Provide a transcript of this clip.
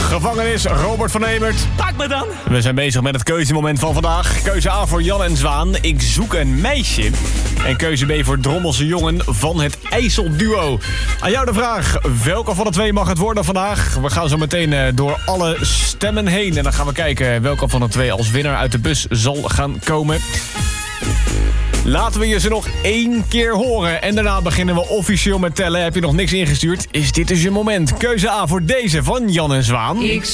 Gevangenis, Robert van Emert. Pak me dan. We zijn bezig met het keuzemoment van vandaag. Keuze A voor Jan en Zwaan, ik zoek een meisje. En keuze B voor Drommelse jongen van het IJsselduo. Aan jou de vraag, welke van de twee mag het worden vandaag? We gaan zo meteen door alle stemmen heen. En dan gaan we kijken welke van de twee als winnaar uit de bus zal gaan komen. Laten we je ze nog 1 keer horen. En daarna beginnen we officieel met tellen. Heb je nog niks ingestuurd? Is dit dus je moment? Keuze A voor deze van Jan en Zwaan.